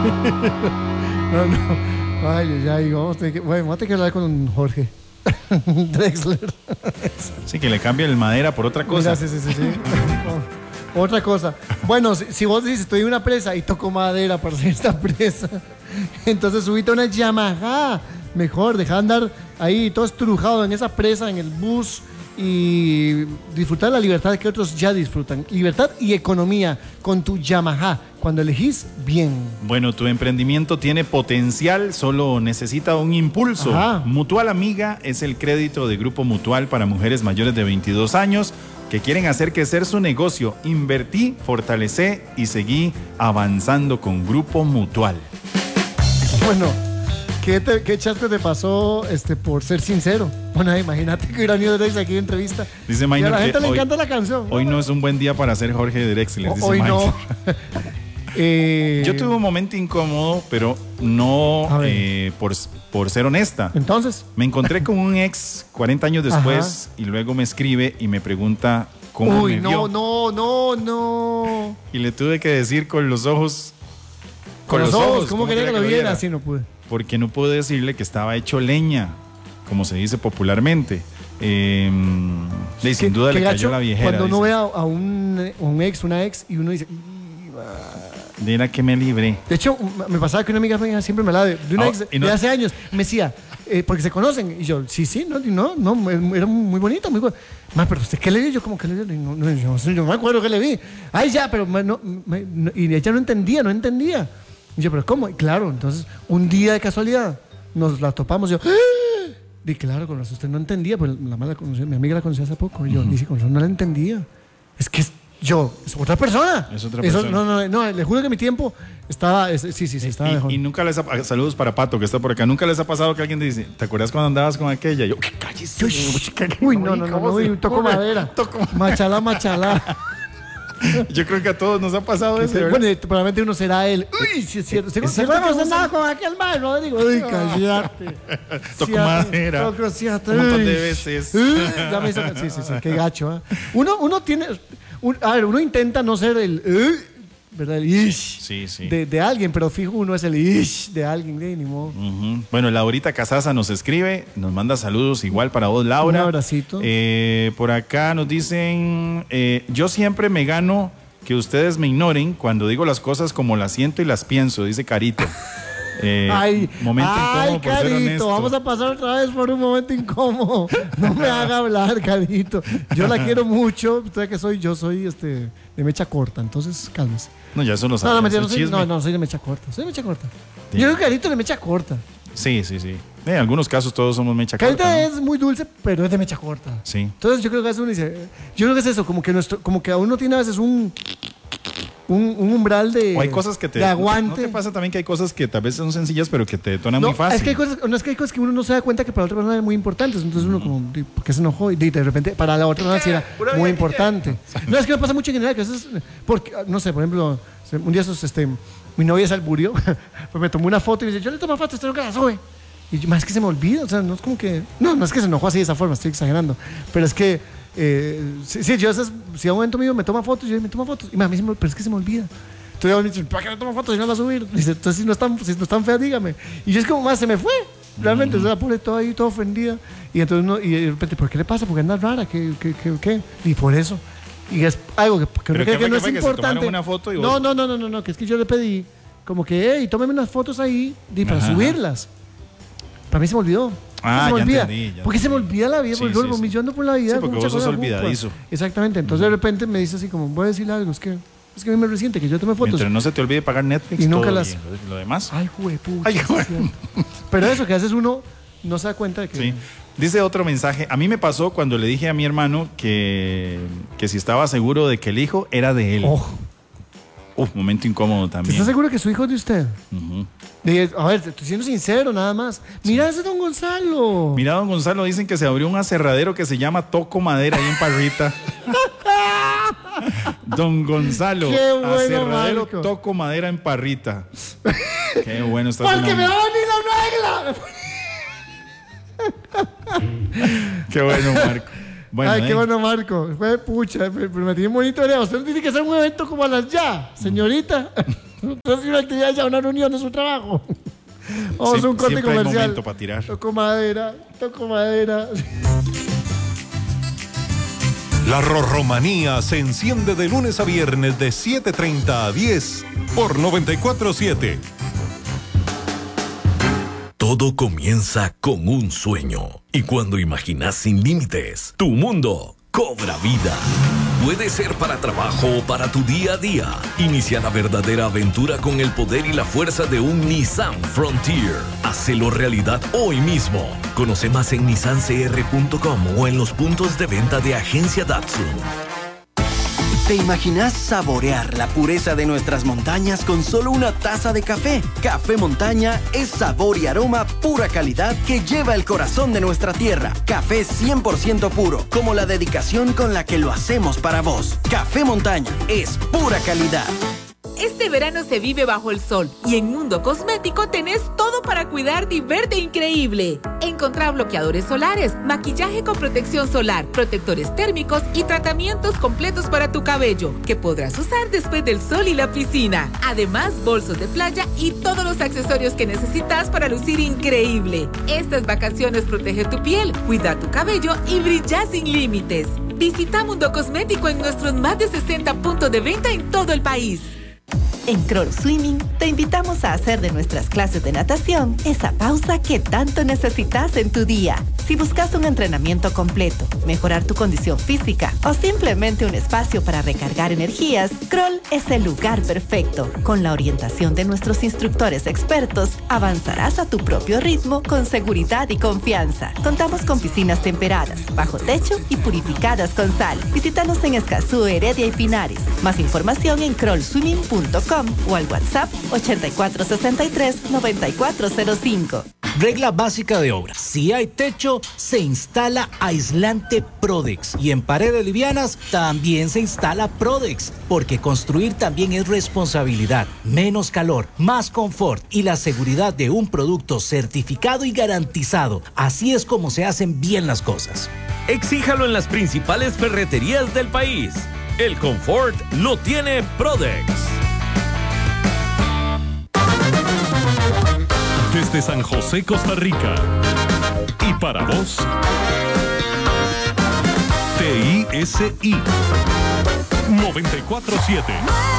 No. Ay, vamos a tener que hablar con Jorge Drexler. Sí, que le cambie el madera por otra cosa. Mira, sí. Otra cosa. Bueno, si vos dices, estoy en una presa y toco madera para hacer esta presa, entonces subite a una Yamaha. Mejor, deja de andar ahí todo estrujado en esa presa, en el bus, y disfrutar la libertad que otros ya disfrutan. Libertad y economía con tu Yamaha, cuando elegís bien. Bueno, tu emprendimiento tiene potencial, solo necesita un impulso. Ajá. Mutual Amiga es el crédito de Grupo Mutual para mujeres mayores de 22 años que quieren hacer crecer su negocio. Invertí, fortalecé y seguí avanzando con Grupo Mutual. Bueno, ¿qué chasco te pasó por ser sincero? Bueno, imagínate que hubiera ido Drexler aquí en entrevista. Dice y Minor a la que gente le encanta la canción. Hoy no es un buen día para ser Jorge Drexler, dice Hoy Minor. no. Yo tuve un momento incómodo, pero no por ser honesta. Entonces, me encontré con un ex 40 años después. Ajá. Y luego me escribe y me pregunta cómo me vio. No. Y le tuve que decir con los ojos. Con los ojos. ¿Cómo quería que lo viera? Así no pude. Porque no pude decirle que estaba hecho leña, como se dice popularmente. Sin duda le cayó la viejera. Cuando uno ve a un ex, una ex, y uno dice... Mira que me libré. De hecho, me pasaba que una amiga mía siempre me hablaba de una ex de hace años. Me decía, porque se conocen. Y yo, sí, no, era muy bonita, muy buena. Más, pero ¿usted qué le vi? Yo, como que le vi. No, yo no me acuerdo qué le vi. Ay, ya, pero y ella no entendía. Y yo, pero ¿cómo? Y claro, entonces, un día de casualidad nos la topamos. Yo, ¡ah! Y claro, con razón, usted no entendía, pues mi amiga la conocí hace poco. Y yo, dice, con razón no la entendía. Es que es otra persona. Es otra persona. No, le juro que mi tiempo estaba, estaba mejor. Y nunca les ha, saludos para Pato, que está por acá. Nunca les ha pasado que alguien te dice, ¿te acuerdas cuando andabas con aquella? Yo, ¿qué cállese? Uy, no, toco madera. Machalá. Yo creo que a todos nos ha pasado eso. Bueno, probablemente uno será él. Uy, sí es cierto. Seguro andaba con aquel mal, ¿no? Digo, uy, cállate. Toco madera. Un montón de veces. Sí, qué gacho. Uno tiene... uno intenta no ser el... ¿verdad? El ish de alguien, pero fijo, uno es el ish de alguien, ni modo. Bueno, Laurita Casaza nos escribe, nos manda saludos igual para vos, Laura. Un abracito. Por acá nos dicen, yo siempre me gano que ustedes me ignoren cuando digo las cosas como las siento y las pienso, dice Carito. Momento incómodo por ser honesto. Vamos a pasar otra vez por un momento incómodo. No me haga hablar, Carito. Yo la quiero mucho. Usted que soy, yo soy de mecha corta, entonces cálmese. No, ya eso lo sabe. No, soy de mecha corta. Sí. Yo creo que Carito es de mecha corta. Sí. En algunos casos todos somos mecha corta. Carita es muy dulce, pero es de mecha corta. Sí. Entonces yo creo que uno dice, yo creo que es eso, como que a uno tiene a veces un umbral de, o hay cosas que de aguante. ¿No te pasa también que hay cosas que tal vez son sencillas pero que te detonan muy fácil? Es que hay cosas que uno no se da cuenta que para la otra persona eran muy importantes. Entonces uno como, ¿por qué se enojó? Y de repente para la otra persona sí era muy importante. No, es que me pasa mucho en general, que eso es, porque, no sé, por ejemplo, un día mi novia se alburió, pues me tomó una foto y me dice, yo le tomo foto, usted nunca la sube. Y yo, más es que se me olvida, o sea, no es como que... No es que se enojó así de esa forma, estoy exagerando. Pero es que, yo si a un momento mío me toma fotos, yo me tomo fotos. Y a mí pero es que se me olvida. Entonces me dice, ¿para qué me tomo fotos si no la voy a subir? Dice, entonces si no están feas, dígame. Y yo es como, más se me fue. Realmente, entonces la pobre toda ahí, toda ofendida. Y entonces y de repente, ¿por qué le pasa? Porque anda rara, ¿qué? Y por eso. Y es algo que no es importante. Una foto y no, que es que yo le pedí como que, hey, tómeme unas fotos ahí para subirlas. Para mí se me olvidó. Se me olvida. Entendí, porque se me olvida la vida, yo ando por la vida. Sí, porque vos sos olvidadizo. Exactamente, entonces de repente me dice así como, voy a decirle algo, es que a mí me resiente que yo tome fotos. Mientras no se te olvide pagar Netflix, y nunca todo las... bien. Lo demás. Ay, juepucha. Pero eso, que a veces uno no se da cuenta de que... Sí. Dice otro mensaje, a mí me pasó cuando le dije a mi hermano que si estaba seguro de que el hijo era de él. Momento incómodo también. ¿Estás seguro que su hijo es de usted? A ver, estoy siendo sincero nada más. Mira ese don Gonzalo. Mira, don Gonzalo, dicen que se abrió un aserradero que se llama Toco Madera ahí en Parrita. Don Gonzalo, qué bueno, aserradero Marco. Toco Madera en Parrita. Qué bueno está. Porque me va a venir la regla. Qué bueno, Marco. Bueno, qué bueno, Marco. Fue pucha, me metí en monitoreo. Usted tiene que hacer un evento como a las ya, señorita. Entonces, una actividad ya, una reunión es un trabajo. Vamos a un corte comercial. Hay momento para tirar. Toco madera. La Rorromanía se enciende de lunes a viernes de 7:30 a 10 por 94.7. Todo comienza con un sueño. Y cuando imaginas sin límites, tu mundo cobra vida. Puede ser para trabajo o para tu día a día. Inicia la verdadera aventura con el poder y la fuerza de un Nissan Frontier. Hacelo realidad hoy mismo. Conoce más en nissancr.com o en los puntos de venta de Agencia Datsun. ¿Te imaginas saborear la pureza de nuestras montañas con solo una taza de café? Café Montaña es sabor y aroma pura calidad que lleva el corazón de nuestra tierra. Café 100% puro, como la dedicación con la que lo hacemos para vos. Café Montaña es pura calidad. Este verano se vive bajo el sol y en Mundo Cosmético tenés todo para cuidarte y verte increíble. Encontrá bloqueadores solares, maquillaje con protección solar, protectores térmicos y tratamientos completos para tu cabello que podrás usar después del sol y la piscina. Además, bolsos de playa y todos los accesorios que necesitas para lucir increíble. Estas vacaciones protege tu piel, cuida tu cabello y brilla sin límites. Visita Mundo Cosmético en nuestros más de 60 puntos de venta en todo el país. En Kroll Swimming te invitamos a hacer de nuestras clases de natación esa pausa que tanto necesitas en tu día. Si buscas un entrenamiento completo, mejorar tu condición física o simplemente un espacio para recargar energías, Kroll es el lugar perfecto. Con la orientación de nuestros instructores expertos, avanzarás a tu propio ritmo con seguridad y confianza. Contamos con piscinas temperadas, bajo techo y purificadas con sal. Visítanos en Escazú, Heredia y Pinares. Más información en krollswimming.com o al WhatsApp 8463-9405. Regla básica de obra. Si hay techo, se instala aislante Prodex. Y en paredes livianas también se instala Prodex. Porque construir también es responsabilidad. Menos calor, más confort y la seguridad de un producto certificado y garantizado. Así es como se hacen bien las cosas. Exíjalo en las principales ferreterías del país. El confort lo tiene Prodex. Desde San José, Costa Rica. Y para vos, TISI 94.7.